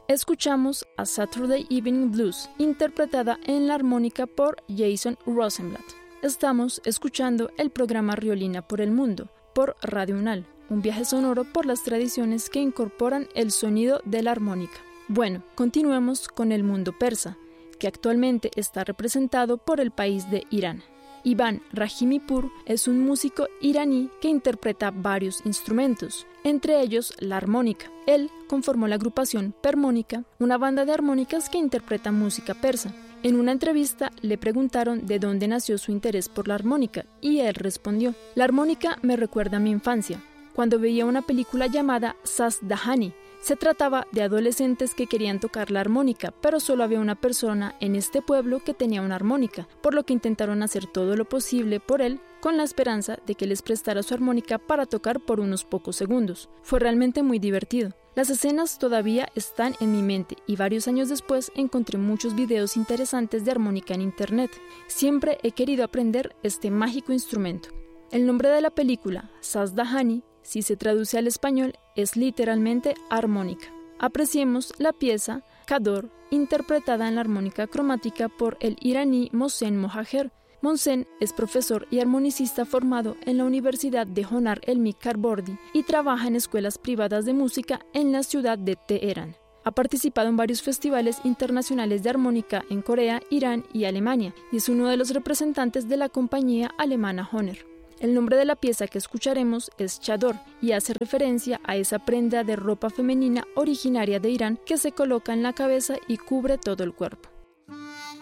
Escuchamos a Saturday Evening Blues, interpretada en la armónica por Jason Rosenblatt. Estamos escuchando el programa Riolina por el Mundo, por Radio UNAL, un viaje sonoro por las tradiciones que incorporan el sonido de la armónica. Bueno, continuemos con el mundo persa, que actualmente está representado por el país de Irán. Ivan Rahimipur es un músico iraní que interpreta varios instrumentos, entre ellos la armónica. Él conformó la agrupación Permónica, una banda de armónicas que interpreta música persa. En una entrevista le preguntaron de dónde nació su interés por la armónica y él respondió: "La armónica me recuerda a mi infancia, cuando veía una película llamada Saz Dahani. Se trataba de adolescentes que querían tocar la armónica, pero solo había una persona en este pueblo que tenía una armónica, por lo que intentaron hacer todo lo posible por él con la esperanza de que les prestara su armónica para tocar por unos pocos segundos. Fue realmente muy divertido. Las escenas todavía están en mi mente y varios años después encontré muchos videos interesantes de armónica en internet. Siempre he querido aprender este mágico instrumento". El nombre de la película, Saz Dahani, si se traduce al español, es literalmente armónica. Apreciemos la pieza Kador, interpretada en la armónica cromática por el iraní Mohsen Mohajer. Mohsen es profesor y armonicista formado en la Universidad de Honar Elmi Karbordi y trabaja en escuelas privadas de música en la ciudad de Teherán. Ha participado en varios festivales internacionales de armónica en Corea, Irán y Alemania, y es uno de los representantes de la compañía alemana Honer. El nombre de la pieza que escucharemos es Chador y hace referencia a esa prenda de ropa femenina originaria de Irán que se coloca en la cabeza y cubre todo el cuerpo.